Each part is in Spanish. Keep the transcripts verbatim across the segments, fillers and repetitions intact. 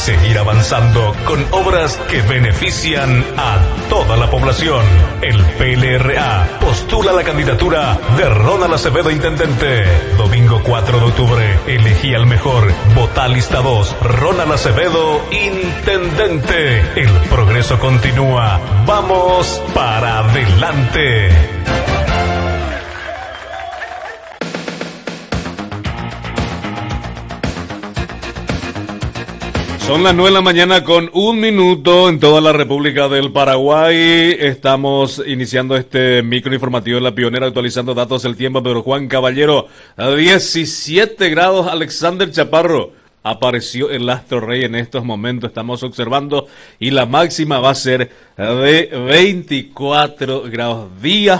seguir avanzando con obras que benefician a toda la población. El P L R A postula la candidatura de Ronald Acevedo Intendente. Domingo cuatro de octubre, elegí al mejor. Vota lista dos, Ronald Acevedo Intendente. El progreso continúa. Vamos para adelante. Son las nueve de la mañana con un minuto en toda la República del Paraguay. Estamos iniciando este microinformativo de La Pionera, actualizando datos del tiempo. Pedro Juan Caballero, a diecisiete grados. Alexander Chaparro, apareció el astro rey en estos momentos, estamos observando, y la máxima va a ser de veinticuatro grados. Día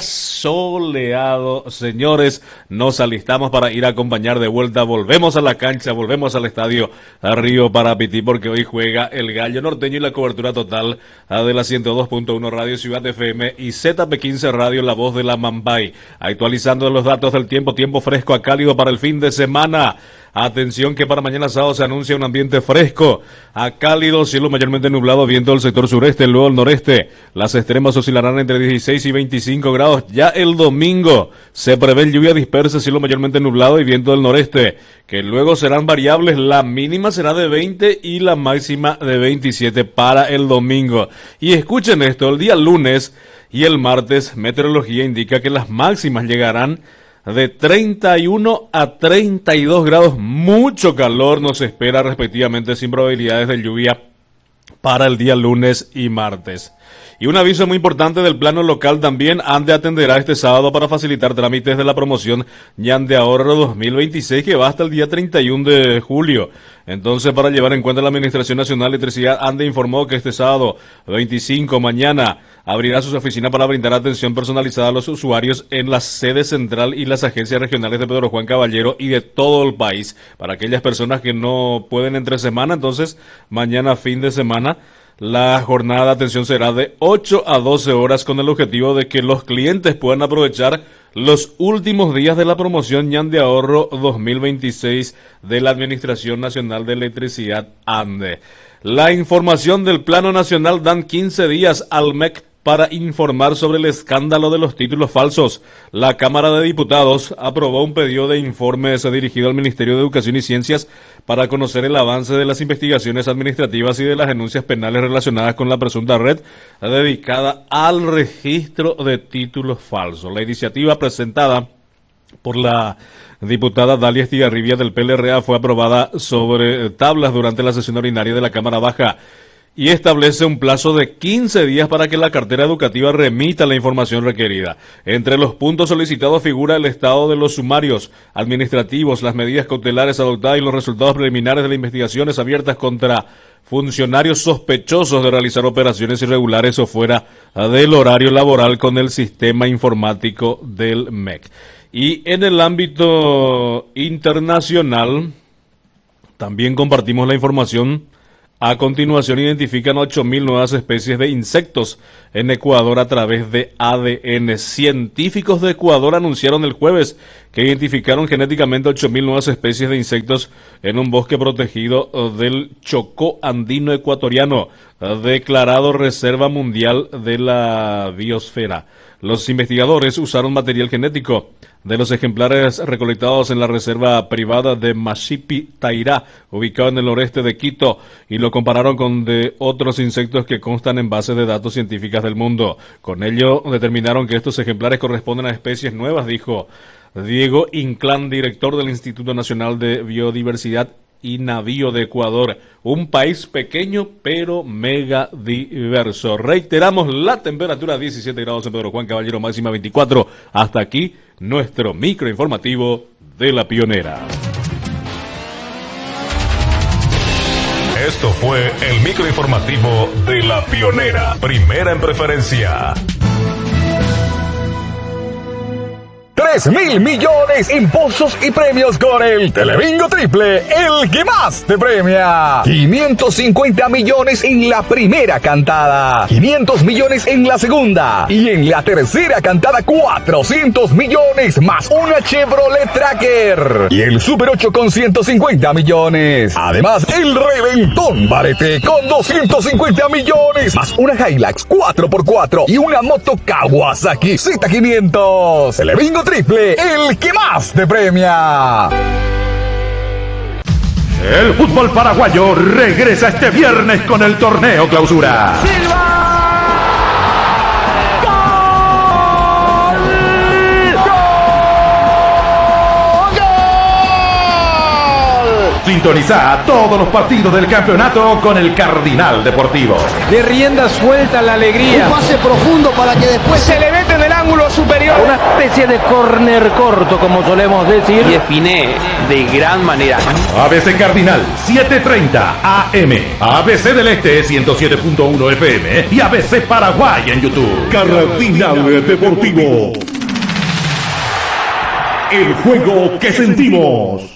soleado, señores, nos alistamos para ir a acompañar de vuelta. Volvemos a la cancha, volvemos al estadio a Río Parapití, porque hoy juega el Gallo Norteño, y la cobertura total de la ciento dos punto uno Radio Ciudad F M y Z P quince Radio La Voz de la Mambay. Actualizando los datos del tiempo, tiempo fresco a cálido para el fin de semana. Atención que para mañana sábado se anuncia un ambiente fresco a cálido, cielo mayormente nublado, viento del sector sureste, luego el noreste. Las extremas oscilarán entre dieciséis y veinticinco grados. Ya el domingo se prevé lluvia dispersa, cielo mayormente nublado y viento del noreste, que luego serán variables. La mínima será de veinte y la máxima de veintisiete para el domingo. Y escuchen esto, el día lunes y el martes, meteorología indica que las máximas llegarán de treinta y uno a treinta y dos grados, mucho calor nos espera respectivamente, sin probabilidades de lluvia para el día lunes y martes. Y un aviso muy importante del plano local también, ANDE atenderá este sábado para facilitar trámites de la promoción Ñande Ahorro dos mil veintiséis, que va hasta el día treinta y uno de julio. Entonces, para llevar en cuenta la Administración Nacional de Electricidad, ANDE informó que este sábado veinticinco, mañana, abrirá sus oficinas para brindar atención personalizada a los usuarios en la sede central y las agencias regionales de Pedro Juan Caballero y de todo el país. Para aquellas personas que no pueden entre semana, entonces, mañana fin de semana, la jornada de atención será de ocho a doce horas, con el objetivo de que los clientes puedan aprovechar los últimos días de la promoción Ñande Ahorro dos mil veintiséis de la Administración Nacional de Electricidad, ANDE. La información del Plano Nacional: dan quince días al M E C para informar sobre el escándalo de los títulos falsos. La Cámara de Diputados aprobó un pedido de informes dirigido al Ministerio de Educación y Ciencias para conocer el avance de las investigaciones administrativas y de las denuncias penales relacionadas con la presunta red dedicada al registro de títulos falsos. La iniciativa presentada por la diputada Dalia Estigarribia del P L R A fue aprobada sobre tablas durante la sesión ordinaria de la Cámara Baja y establece un plazo de quince días para que la cartera educativa remita la información requerida. Entre los puntos solicitados figura el estado de los sumarios administrativos, las medidas cautelares adoptadas y los resultados preliminares de las investigaciones abiertas contra funcionarios sospechosos de realizar operaciones irregulares o fuera del horario laboral con el sistema informático del M E C. Y en el ámbito internacional, también compartimos la información. A continuación, identifican ocho mil nuevas especies de insectos en Ecuador a través de A D N. Científicos de Ecuador anunciaron el jueves que identificaron genéticamente ocho mil nuevas especies de insectos en un bosque protegido del Chocó andino ecuatoriano, declarado Reserva Mundial de la Biosfera. Los investigadores usaron material genético de los ejemplares recolectados en la reserva privada de Machipi Tairá, ubicado en el noreste de Quito, y lo compararon con de otros insectos que constan en bases de datos científicas del mundo. Con ello determinaron que estos ejemplares corresponden a especies nuevas, dijo Diego Inclán, director del Instituto Nacional de Biodiversidad y Navío de Ecuador, un país pequeño pero mega diverso. Reiteramos, la temperatura diecisiete grados en Pedro Juan Caballero, máxima veinticuatro. Hasta aquí nuestro microinformativo de La Pionera. Esto fue el microinformativo de La Pionera, primera en preferencia. tres mil millones en pozos y premios con el Telebingo Triple, el que más te premia. quinientos cincuenta millones en la primera cantada, quinientos millones en la segunda y en la tercera cantada cuatrocientos millones más una Chevrolet Tracker y el Super ocho con ciento cincuenta millones. Además, el Reventón Barete con doscientos cincuenta millones más una Hilux cuatro por cuatro y una moto Kawasaki Z quinientos. Telebingo Triple, el que más te premia. El fútbol paraguayo regresa este viernes con el torneo Clausura. ¡Silva! Sintoniza todos los partidos del campeonato con el Cardinal Deportivo. De rienda suelta la alegría. Un pase profundo para que después se le mete en el ángulo superior. Una especie de córner corto, como solemos decir. Y Espiné de gran manera. A B C Cardinal, siete treinta A M. A B C del Este, ciento siete punto uno F M. Y A B C Paraguay en YouTube. Cardinal Deportivo. El juego que sentimos.